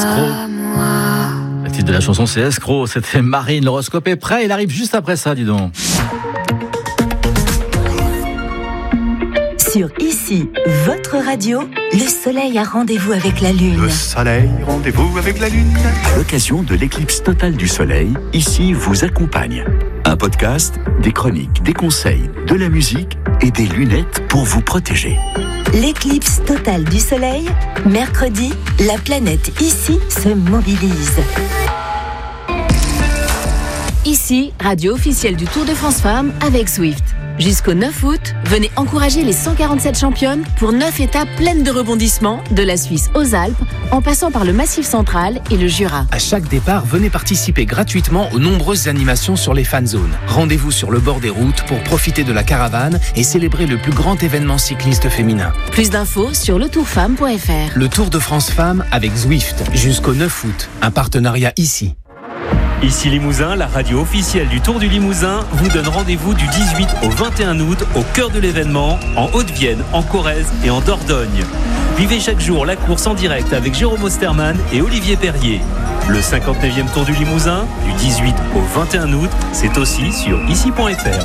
Escroc. Le titre de la chanson, c'est Escroc. C'était Marine. L'horoscope est prêt. Il arrive juste après ça, dis donc. Sur Ici, votre radio, le soleil a rendez-vous avec la lune. Le soleil, rendez-vous avec la lune. À l'occasion de l'éclipse totale du soleil, Ici vous accompagne. Un podcast, des chroniques, des conseils, de la musique et des lunettes pour vous protéger. L'éclipse totale du soleil, mercredi, la planète Ici se mobilise. Ici, radio officielle du Tour de France Femmes avec Zwift. Jusqu'au 9 août, venez encourager les 147 championnes pour 9 étapes pleines de rebondissements, de la Suisse aux Alpes, en passant par le Massif central et le Jura. À chaque départ, venez participer gratuitement aux nombreuses animations sur les fan zones. Rendez-vous sur le bord des routes pour profiter de la caravane et célébrer le plus grand événement cycliste féminin. Plus d'infos sur letourfemme.fr. Le Tour de France Femmes avec Zwift, jusqu'au 9 août. Un partenariat Ici. Ici Limousin, la radio officielle du Tour du Limousin vous donne rendez-vous du 18 au 21 août au cœur de l'événement, en Haute-Vienne, en Corrèze et en Dordogne. Vivez chaque jour la course en direct avec Jérôme Osterman et Olivier Perrier. Le 59e Tour du Limousin, du 18 au 21 août, c'est aussi sur ici.fr.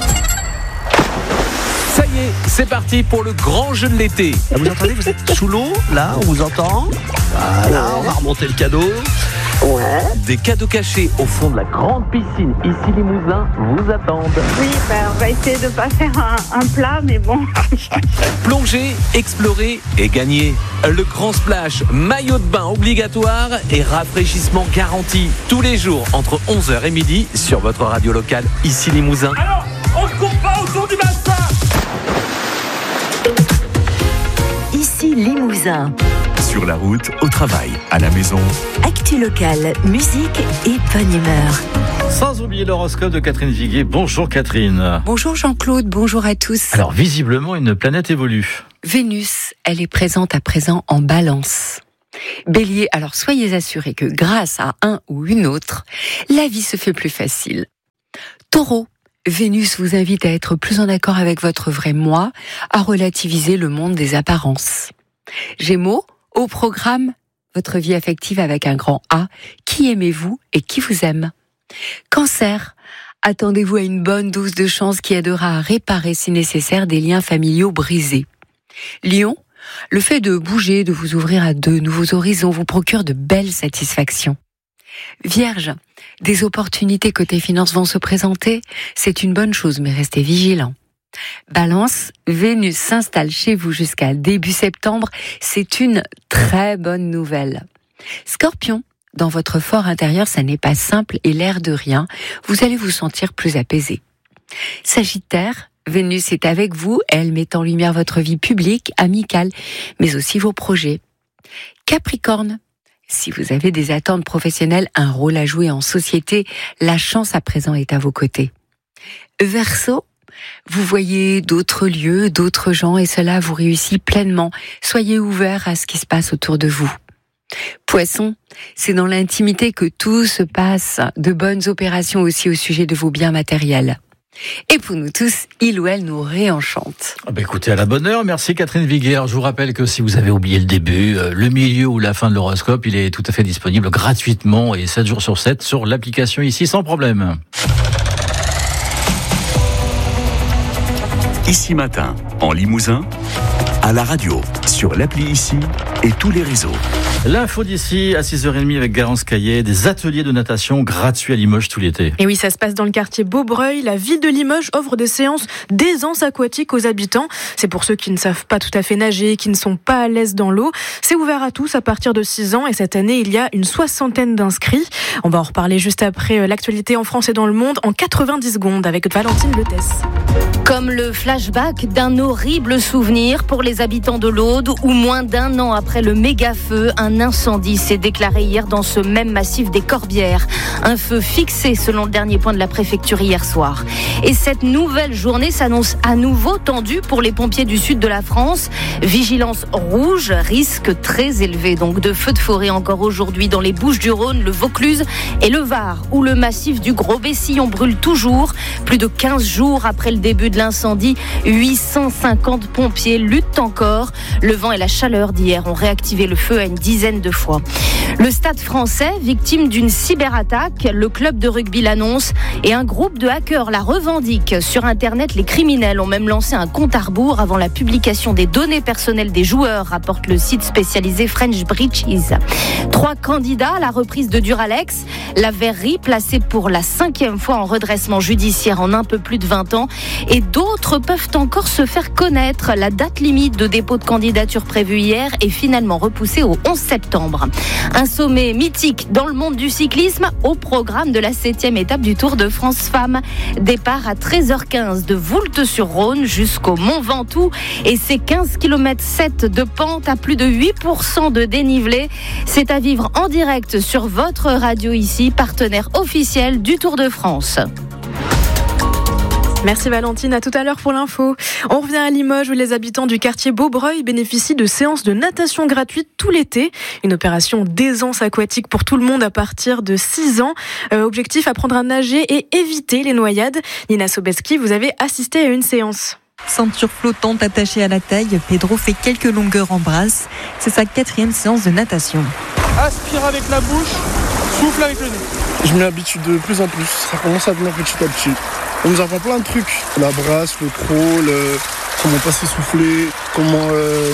Ça y est, c'est parti pour le grand jeu de l'été. Vous entendez, vous êtes sous l'eau, là, on vous entend. Voilà, on va remonter le cadeau. Ouais. Des cadeaux cachés au fond de la grande piscine Ici Limousin vous attendent. Oui, on va essayer de ne pas faire un plat, mais bon. Plonger, explorer et gagner. Le grand splash, maillot de bain obligatoire et rafraîchissement garanti. Tous les jours entre 11h et midi sur votre radio locale Ici Limousin. Alors, on ne court pas autour du bassin. Ici Limousin. Sur la route, au travail, à la maison. Actu locale, musique et bonne humeur. Sans oublier l'horoscope de Catherine Viguier. Bonjour Catherine. Bonjour Jean-Claude, bonjour à tous. Alors visiblement une planète évolue. Vénus, elle est présente à présent en Balance. Bélier, alors soyez assurés que grâce à un ou une autre, la vie se fait plus facile. Taureau, Vénus vous invite à être plus en accord avec votre vrai moi, à relativiser le monde des apparences. Gémeaux, au programme, votre vie affective avec un grand A, qui aimez-vous et qui vous aime. Cancer, attendez-vous à une bonne dose de chance qui aidera à réparer si nécessaire des liens familiaux brisés. Lion, le fait de bouger, de vous ouvrir à de nouveaux horizons vous procure de belles satisfactions. Vierge, des opportunités côté finances vont se présenter, c'est une bonne chose mais restez vigilants. Balance, Vénus s'installe chez vous jusqu'à début septembre, c'est une très bonne nouvelle. Scorpion, dans votre fort intérieur, ça n'est pas simple et l'air de rien, vous allez vous sentir plus apaisé. Sagittaire, Vénus est avec vous, elle met en lumière votre vie publique, amicale, mais aussi vos projets. Capricorne, si vous avez des attentes professionnelles, un rôle à jouer en société, la chance à présent est à vos côtés. Verseau, vous voyez d'autres lieux, d'autres gens et cela vous réussit pleinement. Soyez ouverts à ce qui se passe autour de vous. Poisson, c'est dans l'intimité que tout se passe, de bonnes opérations aussi au sujet de vos biens matériels. Et pour nous tous, il ou elle nous réenchante. Écoutez, à la bonne heure, merci Catherine Viguier. Alors, je vous rappelle que si vous avez oublié le début, le milieu ou la fin de l'horoscope, il est tout à fait disponible gratuitement et 7 jours sur 7 sur l'application Ici sans problème. Ici Matin, en Limousin, à la radio, sur l'appli Ici et tous les réseaux. L'info d'ici à 6h30 avec Garance Caillet, des ateliers de natation gratuits à Limoges tout l'été. Et oui, ça se passe dans le quartier Beaubreuil. La ville de Limoges offre des séances d'aisance aquatique aux habitants. C'est pour ceux qui ne savent pas tout à fait nager, qui ne sont pas à l'aise dans l'eau. C'est ouvert à tous à partir de 6 ans et cette année, il y a une 60aine d'inscrits. On va en reparler juste après l'actualité en France et dans le monde en 90 secondes avec Valentine Letès. Comme le flashback d'un horrible souvenir pour les habitants de l'Aude où moins d'un an après le méga-feu, un incendie s'est déclaré hier dans ce même massif des Corbières. Un feu fixé selon le dernier point de la préfecture hier soir. Et cette nouvelle journée s'annonce à nouveau tendue pour les pompiers du sud de la France. Vigilance rouge, risque très élevé donc de feux de forêt encore aujourd'hui dans les Bouches-du-Rhône, le Vaucluse et le Var où le massif du Gros Bessillon brûle toujours. Plus de 15 jours après le début de d'incendie. 850 pompiers luttent encore. Le vent et la chaleur d'hier ont réactivé le feu à une dizaine de fois. Le Stade français, victime d'une cyberattaque, le club de rugby l'annonce et un groupe de hackers la revendique. Sur Internet, les criminels ont même lancé un compte à rebours avant la publication des données personnelles des joueurs, rapporte le site spécialisé French Breaches. 3 candidats à la reprise de Duralex. La verrerie placée pour la 5e fois en redressement judiciaire en un peu plus de 20 ans. Et d'autres peuvent encore se faire connaître. La date limite de dépôt de candidature prévue hier est finalement repoussée au 11 septembre. Un sommet mythique dans le monde du cyclisme au programme de la 7e étape du Tour de France Femmes. Départ à 13h15 de Voulte-sur-Rhône jusqu'au Mont Ventoux et ses 15 km 7 de pente à plus de 8% de dénivelé. C'est à vivre en direct sur votre radio ici, partenaire officiel du Tour de France. Merci Valentine, à tout à l'heure pour l'info. On revient à Limoges où les habitants du quartier Beaubreuil bénéficient de séances de natation gratuites tout l'été. Une opération d'aisance aquatique pour tout le monde à partir de 6 ans. Objectif, apprendre à nager et éviter les noyades. Nina Sobeski, vous avez assisté à une séance. Ceinture flottante attachée à la taille, Pedro fait quelques longueurs en brasse. C'est sa 4e séance de natation. Aspire avec la bouche, souffle avec le nez. Je m'y habitue de plus en plus, ça commence à venir petit à petit. On nous apprend plein de trucs, la brasse, le crawl, comment pas s'essouffler, comment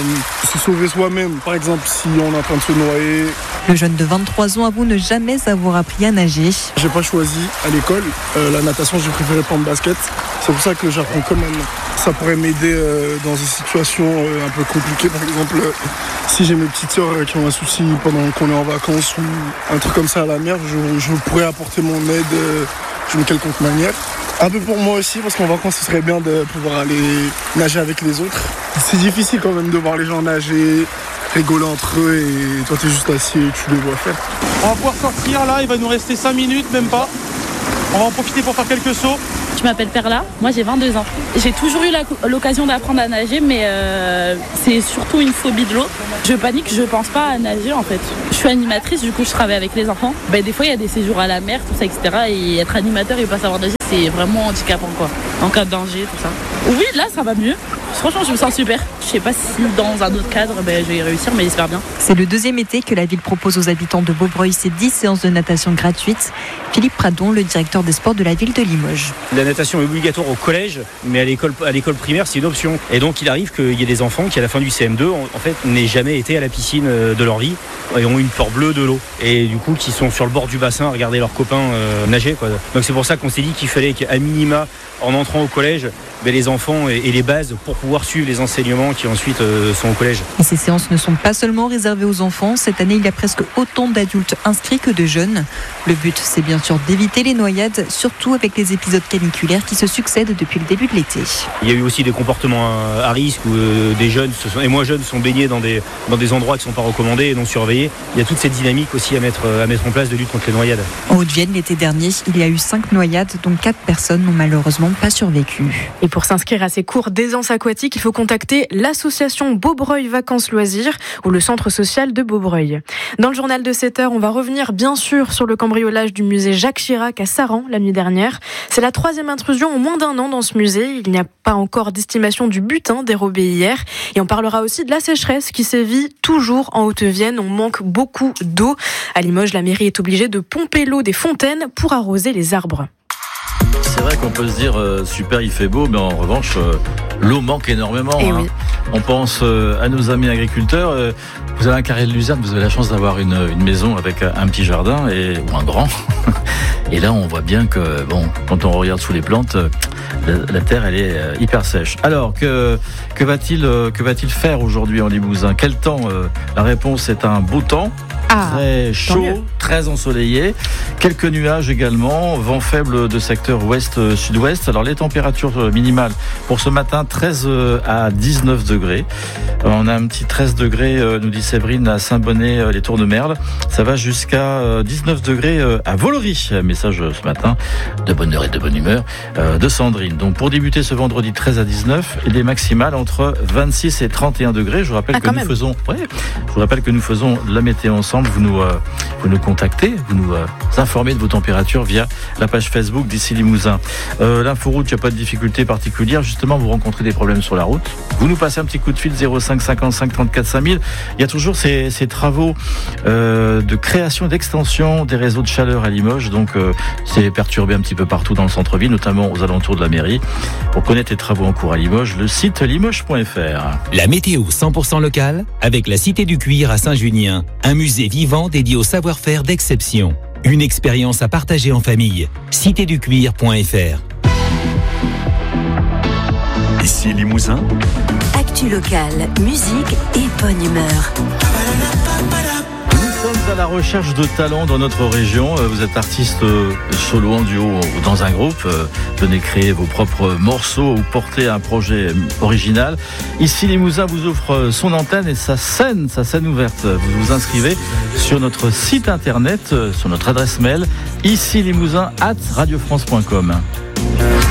se sauver soi-même. Par exemple, si on est en train de se noyer. Le jeune de 23 ans avoue ne jamais avoir appris à nager. J'ai pas choisi à l'école la natation, j'ai préféré prendre basket. C'est pour ça que j'apprends quand même. Ça pourrait m'aider dans des situations un peu compliquées. Par exemple, si j'ai mes petites sœurs qui ont un souci pendant qu'on est en vacances ou un truc comme ça à la mer, je pourrais apporter mon aide d'une quelconque manière. Un peu pour moi aussi, parce qu'en vacances, ce serait bien de pouvoir aller nager avec les autres. C'est difficile quand même de voir les gens nager, rigoler entre eux et toi, t'es juste assis et tu les vois faire. On va pouvoir sortir là, il va nous rester 5 minutes, même pas. On va en profiter pour faire quelques sauts. Je m'appelle Perla, moi j'ai 22 ans. J'ai toujours eu l'occasion d'apprendre à nager, mais c'est surtout une phobie de l'eau. Je panique, je pense pas à nager en fait. Je suis animatrice, du coup je travaille avec les enfants. Des fois il y a des séjours à la mer, tout ça, etc. Et être animateur et pas savoir nager, c'est vraiment handicapant quoi. En cas de danger, tout ça. Oui, là ça va mieux. Franchement, je me sens super. Je sais pas si dans un autre cadre, je vais réussir, mais j'espère bien. C'est le 2e été que la ville propose aux habitants de Beaubreuil ces 10 séances de natation gratuites. Philippe Pradon, le directeur des sports de la ville de Limoges. La natation est obligatoire au collège, mais à l'école primaire, c'est une option. Et donc, il arrive qu'il y ait des enfants qui, à la fin du CM2, en fait, n'aient jamais été à la piscine de leur vie et ont une peur bleue de l'eau. Et du coup, qui sont sur le bord du bassin à regarder leurs copains nager, quoi. Donc, c'est pour ça qu'on s'est dit qu'il fallait qu'à minima, en entrant au collège, les enfants aient les bases pour pouvoir suivre les enseignements qui ensuite sont au collège. Et ces séances ne sont pas seulement réservées aux enfants. Cette année, il y a presque autant d'adultes inscrits que de jeunes. Le but, c'est bien sûr d'éviter les noyades, surtout avec les épisodes caniculaires qui se succèdent depuis le début de l'été. Il y a eu aussi des comportements à risque où des jeunes et moins jeunes sont baignés dans des endroits qui ne sont pas recommandés et non surveillés. Il y a toute cette dynamique aussi à mettre en place de lutte contre les noyades. En Haute-Vienne, l'été dernier, il y a eu 5 noyades, dont 4 personnes n'ont malheureusement pas survécu. Et pour s'inscrire à ces cours d'aisance aquatique, il faut contacter l'association Beaubreuil Vacances Loisirs ou le centre social de Beaubreuil. Dans le journal de 7h, on va revenir bien sûr sur le cambriolage du musée Jacques Chirac à Saran la nuit dernière. C'est la 3e intrusion en moins d'1 an dans ce musée. Il n'y a pas encore d'estimation du butin dérobé hier. Et on parlera aussi de la sécheresse qui sévit toujours en Haute-Vienne. On manque beaucoup d'eau. À Limoges, la mairie est obligée de pomper l'eau des fontaines pour arroser les arbres. C'est vrai qu'on peut se dire super, il fait beau, mais en revanche, l'eau manque énormément. Oui. On pense à nos amis agriculteurs. Vous avez un carré de luzerne, vous avez la chance d'avoir une maison avec un petit jardin ou un grand. Et là, on voit bien que quand on regarde sous les plantes, la terre elle est hyper sèche. Alors que va-t-il faire aujourd'hui en Limousin? Quel temps? La réponse est un beau temps. Très chaud, très ensoleillé, quelques nuages également, vent faible de secteur ouest-sud-ouest. Alors les températures minimales pour ce matin, 13 à 19 degrés. On a un petit 13 degrés, nous dit Séverine, à Saint-Bonnet, les Tours de Merle. Ça va jusqu'à 19 degrés à Vollery. Message ce matin de bonne heure et de bonne humeur de Sandrine. Donc pour débuter ce vendredi 13 à 19 et des maximales entre 26 et 31 degrés. Je vous rappelle que nous faisons la météo ensemble. Vous nous contacter, vous nous informez de vos températures via la page Facebook d'Ici Limousin. L'inforoute, il n'y a pas de difficulté particulière. Justement, vous rencontrez des problèmes sur la route, vous nous passez un petit coup de fil 05 55 34 5000. Il y a toujours ces travaux de création, d'extension des réseaux de chaleur à Limoges. Donc, c'est perturbé un petit peu partout dans le centre-ville, notamment aux alentours de la mairie. Pour connaître les travaux en cours à Limoges, le site limoges.fr. La météo 100% locale avec la Cité du Cuir à Saint-Junien. Un musée vivant dédié au savoir-faire d'exception. Une expérience à partager en famille. citéducuir.fr. Ici Limousin. Actu locale, musique et bonne humeur. Nous sommes à la recherche de talents dans notre région. Vous êtes artiste solo, en duo ou dans un groupe. Venez créer vos propres morceaux ou porter un projet original. Ici Limousin vous offre son antenne et sa scène ouverte. Vous vous inscrivez sur notre site internet, sur notre adresse mail, icilimousin@radiofrance.com.